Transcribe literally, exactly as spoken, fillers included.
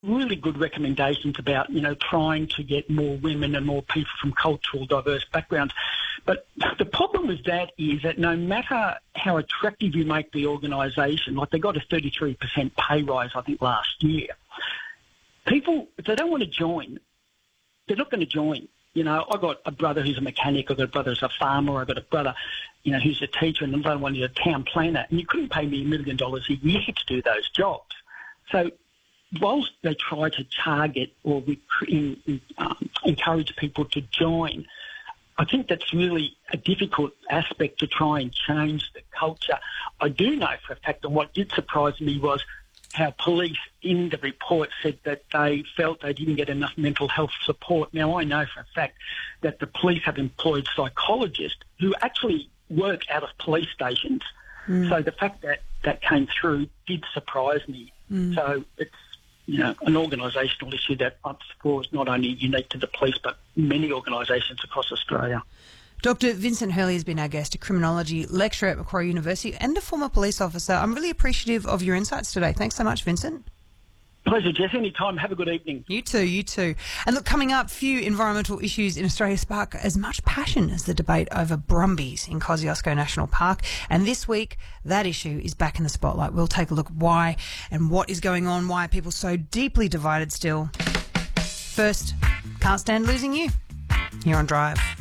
really good recommendations about, you know, trying to get more women and more people from cultural diverse backgrounds. But the problem with that is that no matter how attractive you make the organisation, like they got a thirty-three percent pay rise, I think, last year, people, if they don't want to join, they're not going to join. You know, I've got a brother who's a mechanic, I've got a brother who's a farmer, I've got a brother, you know, who's a teacher, and another one who's a town planner, and you couldn't pay me a million dollars a year to do those jobs. So whilst they try to target or rec- um, encourage people to join, I think that's really a difficult aspect to try and change the culture. I do know for a fact, and what did surprise me was how police in the report said that they felt they didn't get enough mental health support. Now, I know for a fact that the police have employed psychologists who actually work out of police stations. Mm. So the fact that that came through did surprise me. Mm. So it's, you know, an organisational issue that I'm sure is not only unique to the police but many organisations across Australia. Doctor Vincent Hurley has been our guest, a criminology lecturer at Macquarie University and a former police officer. I'm really appreciative of your insights today. Thanks so much, Vincent. Pleasure, Jess. Anytime. Have a good evening. You too, you too. And look, coming up, few environmental issues in Australia spark as much passion as the debate over brumbies in Kosciuszko National Park. And this week, that issue is back in the spotlight. We'll take a look at why and what is going on, why are people so deeply divided still. First, can't stand losing you. Here on Drive.